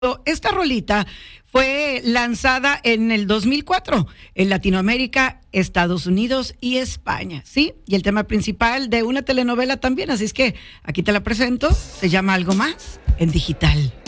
Esta rolita fue lanzada en el 2004 en Latinoamérica, Estados Unidos y España, ¿sí? Y el tema principal de una telenovela también, así es que aquí te la presento, se llama Algo Más en Digital.